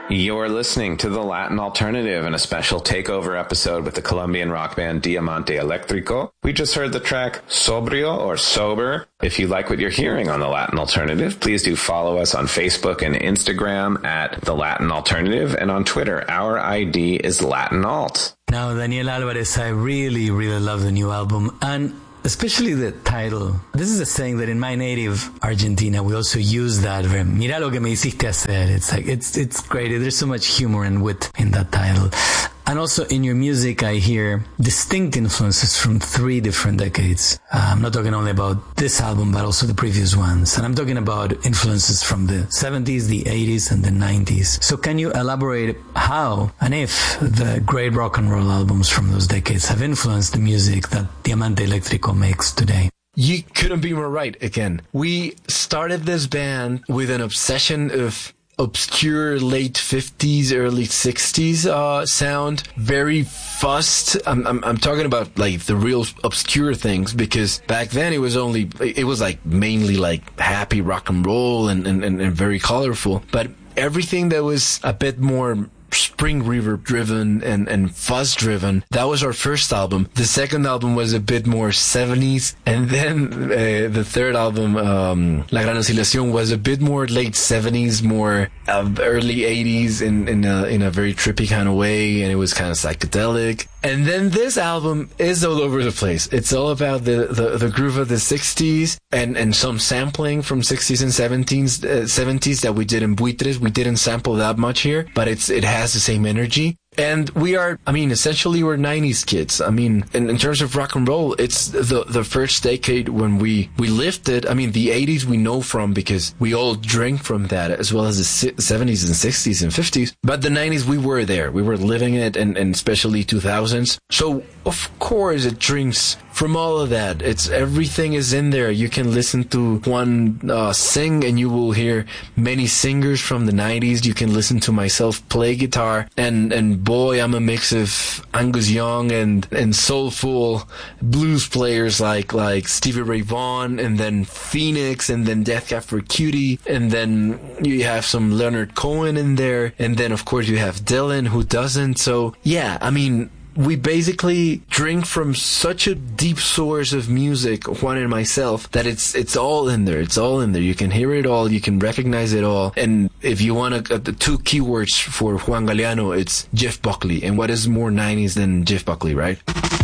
You're listening to The Latin Alternative in a special takeover episode with the Colombian rock band Diamante Electrico. We just heard the track Sobrio or Sober. If you like what you're hearing on The Latin Alternative, please do follow us on Facebook and Instagram at The Latin Alternative, and on Twitter, our ID is Latin Alt. Now, Daniel Alvarez, I really, really love the new album, and especially the title. This is a saying that in my native Argentina, we also use that. Mira lo que me hiciste hacer. It's like, it's great. There's so much humor and wit in that title. And also in your music, I hear distinct influences from 3 different decades. I'm not talking only about this album, but also the previous ones. And I'm talking about influences from the 70s, the 80s, and the 90s. So can you elaborate how and if the great rock and roll albums from those decades have influenced the music that Diamante Electrico makes today? You couldn't be more right again. We started this band with an obsession of obscure late 50s, early 60s sound, very fussed. I'm talking about like the real obscure things, because back then it was like mainly like happy rock and roll and very colorful, but everything that was a bit more spring reverb driven and fuzz driven, that was our first album. The second album was a bit more 70s, and then the third album, La Gran Oscilación, was a bit more late 70s, more early 80s in a very trippy kind of way, and it was kind of psychedelic. And then this album is all over the place. It's all about the groove of the 60s and some sampling from 60s and 70s that we did in Buitres. We didn't sample that much here, but it has the same energy. And we are, essentially we're 90s kids. In terms of rock and roll, it's the first decade when we lived it. The 80s we know from, because we all drink from that, as well as the 70s and 60s and 50s. But the 90s, we were there. We were living it, and especially 2000s. So, of course, it drinks from all of that. Everything is in there. You can listen to Juan sing, and you will hear many singers from the 90s. You can listen to myself play guitar, and boy, I'm a mix of Angus Young and soulful blues players like Stevie Ray Vaughan, and then Phoenix, and then Death Cab for Cutie, and then you have some Leonard Cohen in there, and then of course you have Dylan, who doesn't. So yeah, we basically drink from such a deep source of music, Juan and myself, that it's all in there. It's all in there. You can hear it all. You can recognize it all. And if you want the 2 keywords for Juan Galeano, it's Jeff Buckley. And what is more 90s than Jeff Buckley, right?